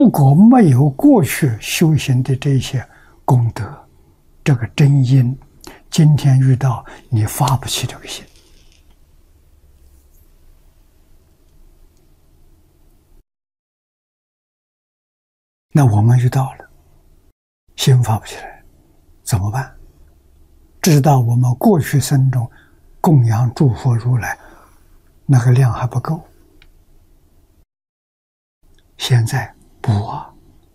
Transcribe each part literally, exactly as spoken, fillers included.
如果没有过去修行的这些功德，这个真因，今天遇到你发不起这个心。那我们遇到了，心发不起来，怎么办？知道我们过去生中供养诸佛如来，那个量还不够，现在补啊！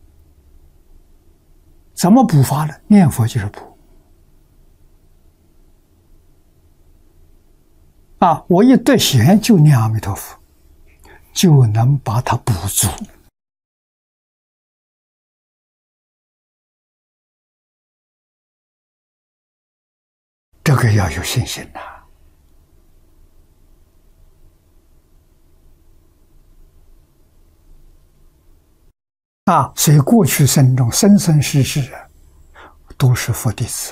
怎么补法呢？念佛就是补啊！我一得闲就念阿弥陀佛，就能把它补足。这个要有信心呐！啊，所以过去生中生生世世都是佛弟子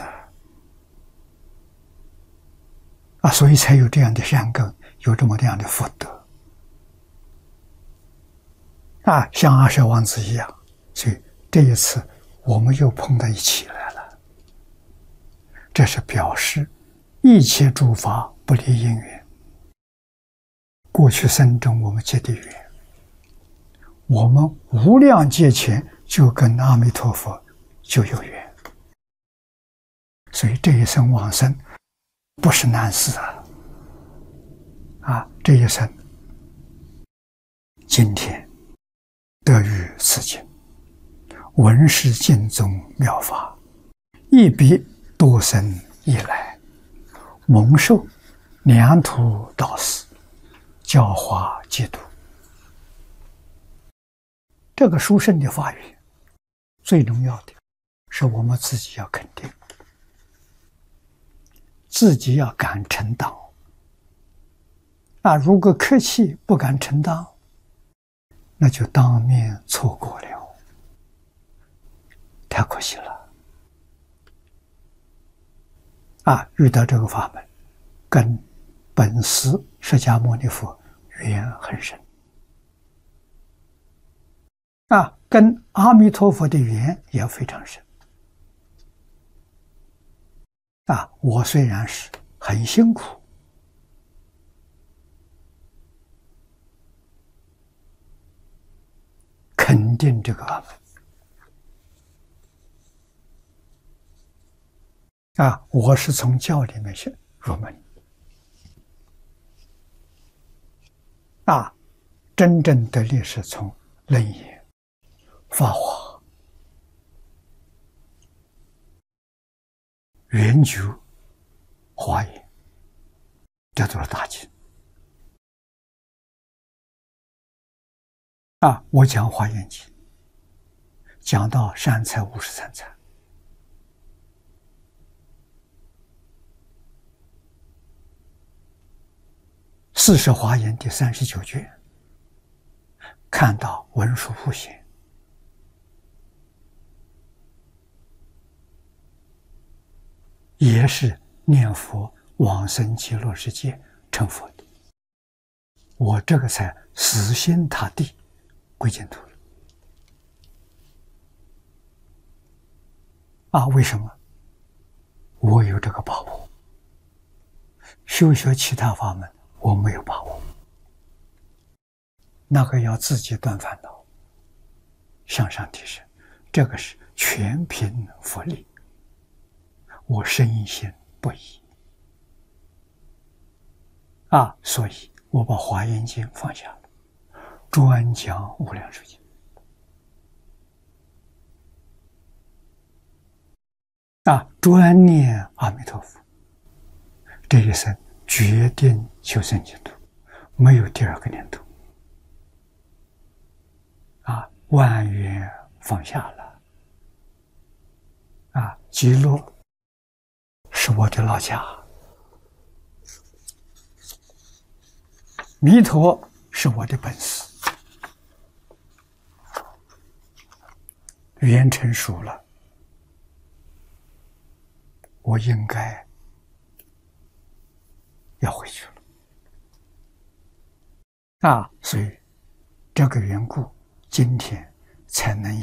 啊，所以才有这样的善根，有这么这样的福德啊，像阿舍王子一样。所以这一次我们又碰到一起来了，这是表示一切诸法不离因缘。过去生中我们结的缘，我们无量劫前就跟阿弥陀佛就有缘，所以这一生往生不是难事啊！啊，这一生今天得遇此境，闻是经中妙法，一笔多生以来，蒙受良土导师教化戒毒。这个殊胜的法语，最重要的是我们自己要肯定，自己要敢承担。啊，如果客气不敢承担，那就当面错过了，太可惜了。啊，遇到这个法门，跟本师释迦牟尼佛缘很深。啊，跟阿弥陀佛的缘也非常深。啊，我虽然是很辛苦，肯定这个法门。啊，我是从教里面去入门。啊，真正得力是从楞严、法华、圆觉、华严，这都是大经。啊，我讲华严经，讲到善财五十三参，四是华严第三十九卷，看到文殊普贤。也是念佛往生极乐世界成佛的，我这个才死心塌地归净土了。啊，为什么？我有这个把握。修学其他法门我没有把握，那个要自己断烦恼，向上提升，这个是全凭佛力。我深信不疑啊，所以我把《华严经》放下了，专讲《无量寿经》啊，专念阿弥陀佛。这一生决定求生净土，没有第二个念头啊，万缘放下了啊，极乐是我的老家，弥陀是我的本事，缘成熟了，我应该要回去了啊！所以这个缘故，今天才才能